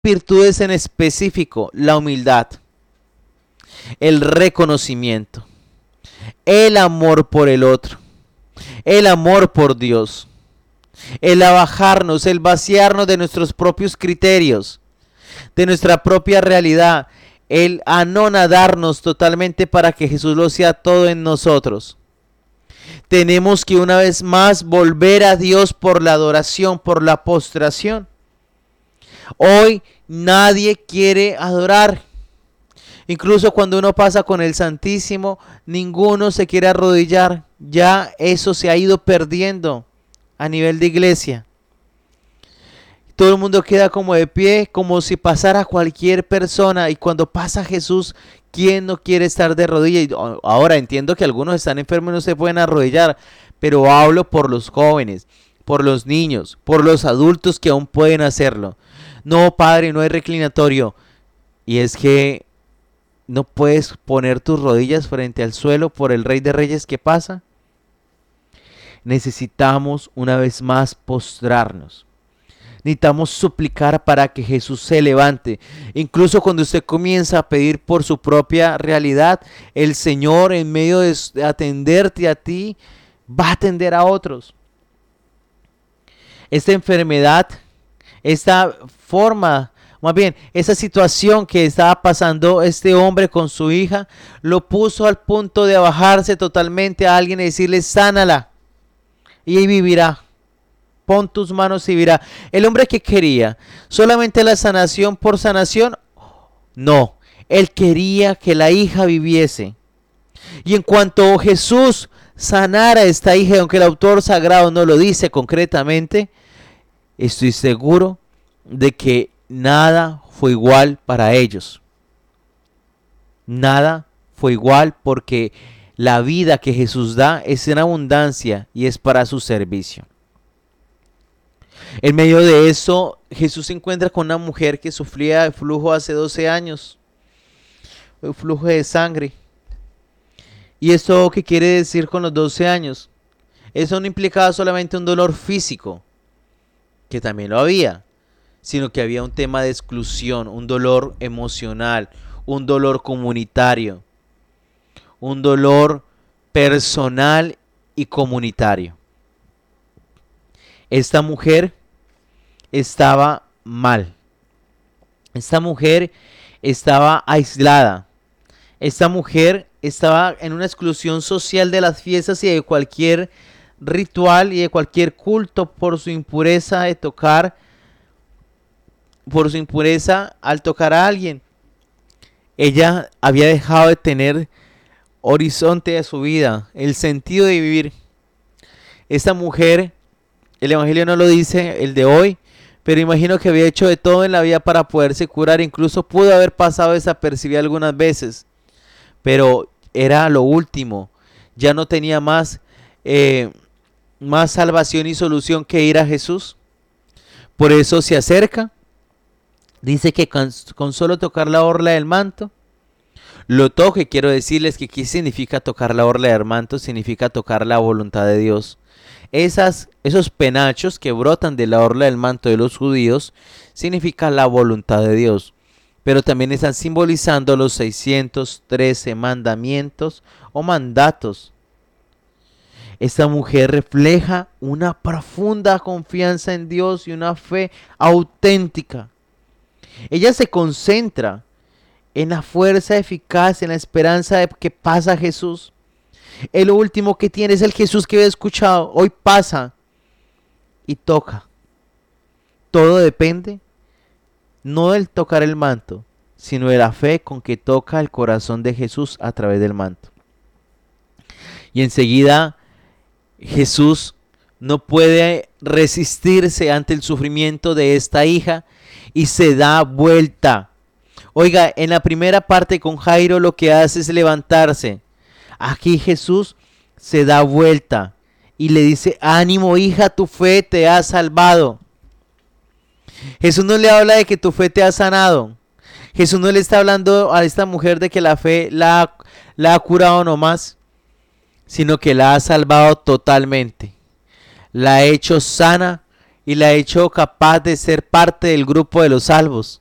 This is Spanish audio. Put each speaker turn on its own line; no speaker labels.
virtudes en específico: la humildad, el reconocimiento, el amor por el otro, el amor por Dios, el abajarnos, el vaciarnos de nuestros propios criterios, de nuestra propia realidad, el anonadarnos totalmente para que Jesús lo sea todo en nosotros. Tenemos que una vez más volver a Dios por la adoración, por la postración. Hoy nadie quiere adorar. Incluso cuando uno pasa con el Santísimo, ninguno se quiere arrodillar. Ya eso se ha ido perdiendo a nivel de iglesia. Todo el mundo queda como de pie, como si pasara cualquier persona. Y cuando pasa Jesús, ¿quién no quiere estar de rodillas? Ahora entiendo que algunos están enfermos y no se pueden arrodillar, pero hablo por los jóvenes, por los niños, por los adultos que aún pueden hacerlo. No, Padre, no hay reclinatorio. Y es que no puedes poner tus rodillas frente al suelo por el Rey de Reyes que pasa. Necesitamos una vez más postrarnos. Necesitamos suplicar para que Jesús se levante. Incluso cuando usted comienza a pedir por su propia realidad, el Señor, en medio de atenderte a ti, va a atender a otros. Esta enfermedad, esta forma, más bien, esa situación que estaba pasando este hombre con su hija, lo puso al punto de bajarse totalmente a alguien y decirle: sánala y ahí vivirá. Pon tus manos y vivirá. El hombre que quería solamente la sanación por sanación, no, él quería que la hija viviese. Y en cuanto Jesús sanara a esta hija, aunque el autor sagrado no lo dice concretamente, estoy seguro de que nada fue igual para ellos. Nada fue igual, porque la vida que Jesús da es en abundancia y es para su servicio. En medio de eso, Jesús se encuentra con una mujer que sufría de flujo hace 12 años, el flujo de sangre. ¿Y esto qué quiere decir con los 12 años? Eso no implicaba solamente un dolor físico, que también lo había, sino que había un tema de exclusión, un dolor emocional, un dolor comunitario, un dolor personal y comunitario. Esta mujer estaba mal. Esta mujer estaba aislada. Esta mujer estaba en una exclusión social de las fiestas y de cualquier ritual y de cualquier culto por su impureza de tocar, por su impureza al tocar a alguien. Ella había dejado de tener horizonte de su vida, el sentido de vivir. Esta mujer, el Evangelio no lo dice, el de hoy, pero imagino que había hecho de todo en la vida para poderse curar. Incluso pudo haber pasado desapercibida algunas veces, pero era lo último. Ya no tenía más salvación y solución que ir a Jesús. Por eso se acerca. Dice que con solo tocar la orla del manto, lo toque. Quiero decirles que ¿qué significa tocar la orla del manto? Significa tocar la voluntad de Dios. Esos penachos que brotan de la orla del manto de los judíos significa la voluntad de Dios. Pero también están simbolizando los 613 mandamientos o mandatos. Esta mujer refleja una profunda confianza en Dios y una fe auténtica. Ella se concentra en la fuerza eficaz, en la esperanza de que pasa Jesús. El último que tiene es el Jesús que había escuchado. Hoy pasa y toca. Todo depende no del tocar el manto, sino de la fe con que toca el corazón de Jesús a través del manto. Y enseguida Jesús no puede resistirse ante el sufrimiento de esta hija y se da vuelta. Oiga, en la primera parte con Jairo lo que hace es levantarse. Aquí Jesús se da vuelta y le dice: ánimo, hija, tu fe te ha salvado. Jesús no le habla de que tu fe te ha sanado. Jesús no le está hablando a esta mujer de que la fe la ha curado nomás, sino que la ha salvado totalmente. La ha hecho sana y la ha hecho capaz de ser parte del grupo de los salvos.